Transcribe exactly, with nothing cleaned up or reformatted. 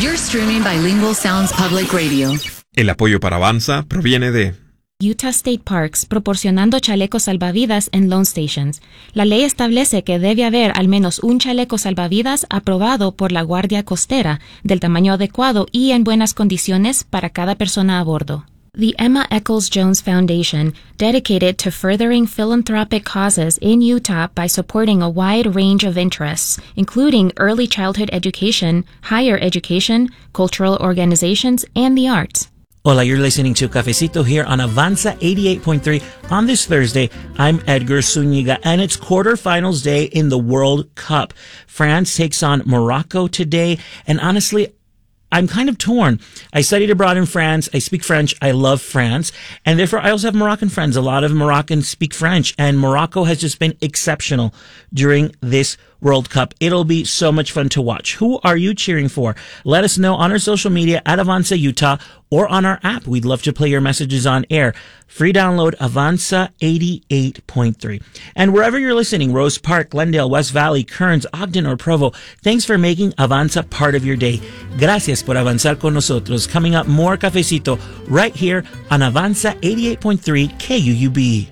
You're streaming Bilingual Sounds Public Radio. El apoyo para Avanza proviene de Utah State Parks, proporcionando chalecos salvavidas en loan stations. La ley establece que debe haber al menos un chaleco salvavidas aprobado por la Guardia Costera, del tamaño adecuado y en buenas condiciones para cada persona a bordo. The Emma Eccles Jones Foundation, dedicated to furthering philanthropic causes in Utah by supporting a wide range of interests, including early childhood education, higher education, cultural organizations, and the arts. Hola, you're listening to Cafecito here on Avanza eighty-eight point three. On this Thursday, I'm Edgar Zuniga, and it's quarterfinals day in the World Cup. France takes on Morocco today, and honestly, I'm kind of torn. I studied abroad in France. I speak French. I love France. And therefore, I also have Moroccan friends. A lot of Moroccans speak French. And Morocco has just been exceptional during this World Cup. It'll be so much fun to watch. Who are you cheering for? Let us know on our social media at Avanza Utah or on our app. We'd love to play your messages on air. Free download Avanza eighty-eight point three. And wherever you're listening, Rose Park, Glendale, West Valley, Kearns, Ogden, or Provo, thanks for making Avanza part of your day. Gracias por avanzar con nosotros. Coming up, more Cafecito right here on Avanza eighty-eight point three K U U B.